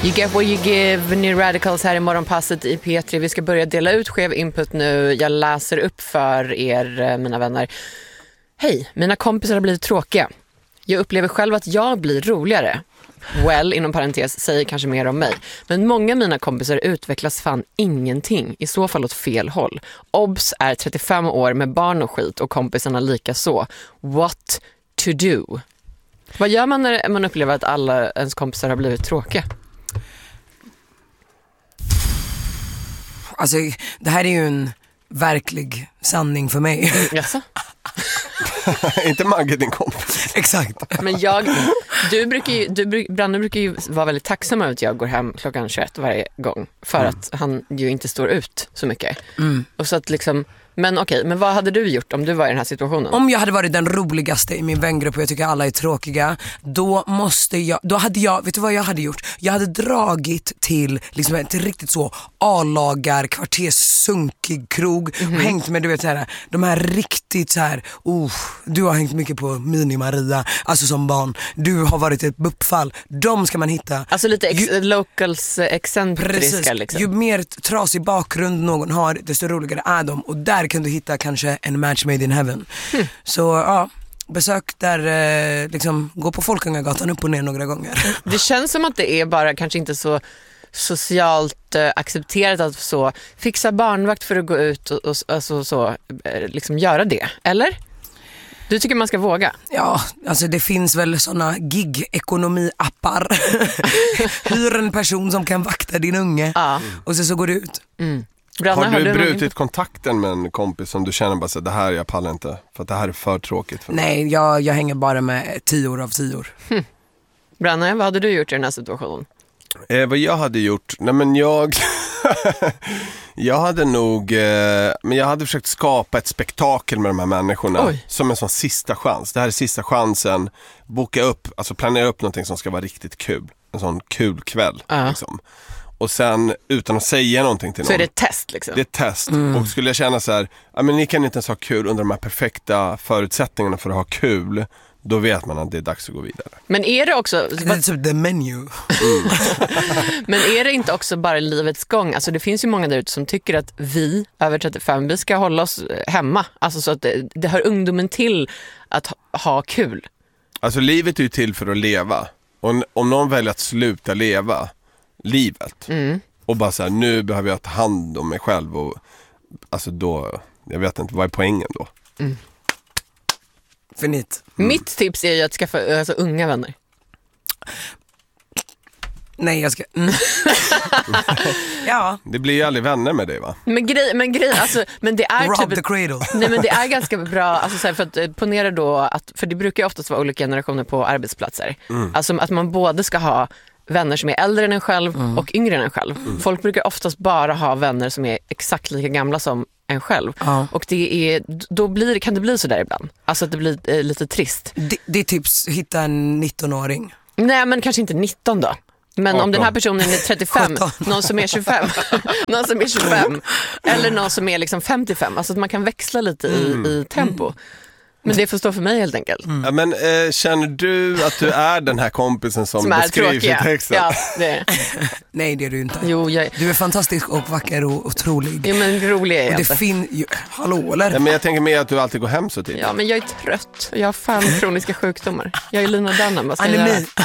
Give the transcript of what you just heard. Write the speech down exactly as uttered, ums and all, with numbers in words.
You get what you give, New Radicals här i morgonpasset i P tre. Vi ska börja dela ut skev input nu. Jag läser upp för er, mina vänner. Hej, mina kompisar har blivit tråkiga. Jag upplever själv att jag blir roligare. Well, inom parentes, säger kanske mer om mig. Men många av mina kompisar utvecklas fan ingenting. I så fall åt fel håll. Obs är trettiofem år med barn och skit och kompisarna lika så. What to do? Vad gör man när man upplever att alla ens kompisar har blivit tråkiga? Alltså, det här är ju en verklig sanning för mig. Jaså? Inte Magge din kompis. Exakt. Men jag, du brukar ju, du, Branne brukar ju vara väldigt tacksam över att jag går hem klockan tjugoett varje gång. För mm. att han ju inte står ut så mycket. Mm. Och så att liksom, men okej, men vad hade du gjort om du var i den här situationen? Om jag hade varit den roligaste i min vängrupp och jag tycker alla är tråkiga, då måste jag, då hade jag, vet du vad jag hade gjort? Jag hade dragit till liksom ett riktigt så A-lagar, kvarterssunkig krog mm-hmm. och hängt med, du vet så här, de här riktigt så här, oh, du har hängt mycket på Mini-Maria, alltså som barn, du har varit ett buppfall, de ska man hitta. Alltså lite ex- ju, locals excentriska precis, liksom. Ju mer trasig bakgrund någon har, desto roligare är de, och där kan du hitta kanske en match made in heaven. Hmm. Så ja, besök där, eh, liksom, gå på Folkungagatan upp och ner några gånger. Det känns som att det är bara kanske inte så socialt eh, accepterat att så fixa barnvakt för att gå ut och, och alltså, så, eh, liksom göra det, eller? Du tycker man ska våga? Ja, alltså det finns väl såna gig-ekonomi-appar. Hyr en person som kan vakta din unge ja. Och så, så går du ut. Mm. Branna, har du, har du brutit någon... kontakten med en kompis som du känner bara så det här jag pallar inte för att det här är för tråkigt för mig? Nej, jag, jag hänger bara med tior av tior. Hm. Branna, vad hade du gjort i den här situationen? Eh, vad jag hade gjort? Nej men jag jag hade nog eh, men jag hade försökt skapa ett spektakel med de här människorna. Oj. Som en sån sista chans. Det här är sista chansen. Boka upp, alltså planera upp någonting som ska vara riktigt kul. En sån kul kväll uh. liksom. Och sen utan att säga någonting till någon. Så är det ett test liksom? Det är ett test. Mm. Och skulle jag känna så här, ja men ni kan inte ens ha kul under de här perfekta förutsättningarna för att ha kul, då vet man att det är dags att gå vidare. Men är det också... Det är typ the menu. Mm. Men är det inte också bara livets gång? Alltså det finns ju många där ute som tycker att vi över trettiofem, vi ska hålla oss hemma. Alltså så att det, det hör ungdomen till att ha, ha kul. Alltså livet är ju till för att leva. Och om någon väljer att sluta leva livet mm. och bara så här, nu behöver jag ta hand om mig själv och alltså då, jag vet inte, vad är poängen då? Mm. Finit. Mm. Mitt tips är ju att skaffa alltså, unga vänner. Nej, jag ska... Mm. Ja. Det blir ju aldrig vänner med dig, va? Men grej, men grej, alltså, men det är Rob typ the cradle. Nej, men det är ganska bra, alltså så här, för att ponera då att, för det brukar ju oftast vara olika generationer på arbetsplatser. Mm. Alltså att man både ska ha vänner som är äldre än en själv mm. och yngre än en själv. Mm. Folk brukar oftast bara ha vänner som är exakt lika gamla som en själv. Ja. Och det är, då blir, kan det bli så där ibland. Alltså att det blir eh, lite trist. Det, det är tips, hitta en nittonåring. Nej, men kanske inte nitton då. Men om den här personen är trettiofem, någon som är tjugofem, någon som är tjugofem eller någon som är liksom femtiofem. Alltså att man kan växla lite i, mm. i tempo. Men det får stå för mig helt enkelt. Mm. Ja, men äh, känner du att du är den här kompisen som, som beskrivs i texten? Ja, det är. Nej, det är du inte. Jo, jag... Du är fantastisk och vacker och otrolig. Jo, men rolig är jag och det inte. Fin... Jo, hallå, eller? Ja, men jag tänker mer att du alltid går hem så tidigt. Ja, men jag är trött. Jag har fan kroniska sjukdomar. Jag är Lina Dunham. Anemi.